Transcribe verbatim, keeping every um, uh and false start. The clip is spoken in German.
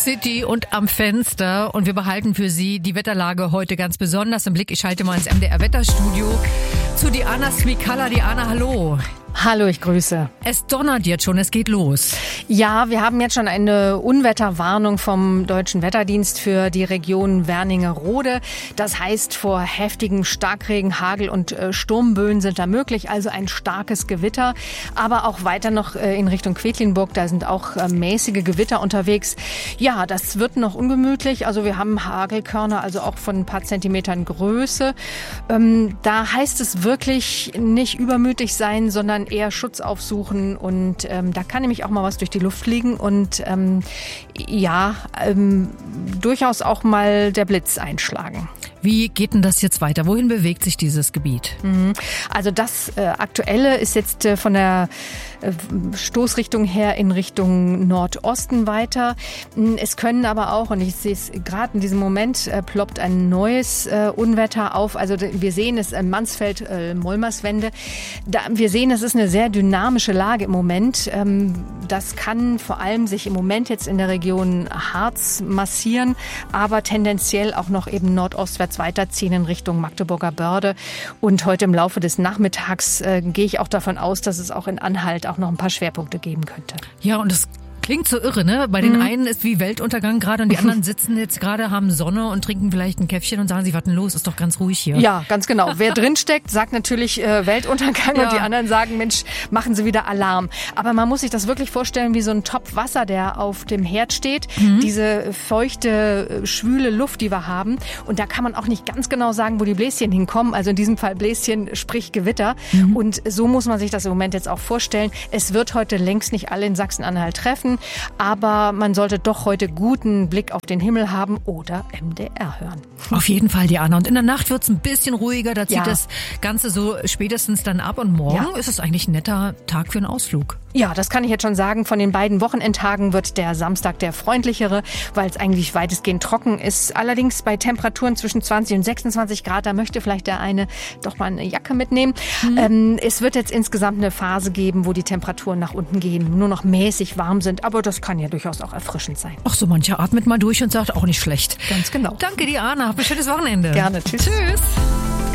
City und am Fenster. Und wir behalten für Sie die Wetterlage heute ganz besonders im Blick. Ich schalte mal ins M D R-Wetterstudio zu Diana Smikalla. Diana, hallo. Hallo, ich grüße. Es donnert jetzt schon, es geht los. Ja, wir haben jetzt schon eine Unwetterwarnung vom Deutschen Wetterdienst für die Region Wernigerode. Das heißt, vor heftigem Starkregen, Hagel und äh, Sturmböen sind da möglich, also ein starkes Gewitter. Aber auch weiter noch äh, in Richtung Quedlinburg, da sind auch äh, mäßige Gewitter unterwegs. Ja, das wird noch ungemütlich. Also wir haben Hagelkörner, also auch von ein paar Zentimetern Größe. Ähm, da heißt es wirklich nicht übermütig sein, sondern eher Schutz aufsuchen und ähm, da kann nämlich auch mal was durch die Luft fliegen und ähm, ja, ähm, durchaus auch mal der Blitz einschlagen. Wie geht denn das jetzt weiter? Wohin bewegt sich dieses Gebiet? Also das äh, Aktuelle ist jetzt äh, von der äh, Stoßrichtung her in Richtung Nordosten weiter. Es können aber auch, und ich sehe es gerade in diesem Moment, äh, ploppt ein neues äh, Unwetter auf. Also wir sehen es in Mansfeld, äh, Molmerswende. Da, wir sehen, es ist eine sehr dynamische Lage im Moment. Ähm, das kann vor allem sich im Moment jetzt in der Region Harz massieren, aber tendenziell auch noch eben nordostwärts weiterziehen in Richtung Magdeburger Börde. Und heute im Laufe des Nachmittags äh, gehe ich auch davon aus, dass es auch in Anhalt auch noch ein paar Schwerpunkte geben könnte. Ja, und das klingt so irre, ne? Bei den mhm. einen ist wie Weltuntergang gerade und die anderen sitzen jetzt gerade, haben Sonne und trinken vielleicht ein Käffchen und sagen, sie warten los, ist doch ganz ruhig hier. Ja, ganz genau. Wer drinsteckt, sagt natürlich äh, Weltuntergang ja. Und die anderen sagen, Mensch, machen Sie wieder Alarm. Aber man muss sich das wirklich vorstellen wie so ein Topf Wasser, der auf dem Herd steht. Mhm. Diese feuchte, schwüle Luft, die wir haben. Und da kann man auch nicht ganz genau sagen, wo die Bläschen hinkommen. Also in diesem Fall Bläschen, sprich Gewitter. Mhm. Und so muss man sich das im Moment jetzt auch vorstellen. Es wird heute längst nicht alle in Sachsen-Anhalt treffen. Aber man sollte doch heute guten Blick auf den Himmel haben oder M D R hören. Auf jeden Fall, Diana. Und in der Nacht wird es ein bisschen ruhiger. Da zieht ja. das Ganze so spätestens dann ab. Und morgen ja. ist es eigentlich ein netter Tag für einen Ausflug. Ja, das kann ich jetzt schon sagen. Von den beiden Wochenendtagen wird der Samstag der freundlichere, weil es eigentlich weitestgehend trocken ist. Allerdings bei Temperaturen zwischen zwanzig und sechsundzwanzig Grad, da möchte vielleicht der eine doch mal eine Jacke mitnehmen. Mhm. Ähm, es wird jetzt insgesamt eine Phase geben, wo die Temperaturen nach unten gehen, nur noch mäßig warm sind. Aber das kann ja durchaus auch erfrischend sein. Ach so, mancher atmet mal durch und sagt, auch nicht schlecht. Ganz genau. Danke, Diana. Hab ein schönes Wochenende. Gerne. Tschüss. Tschüss.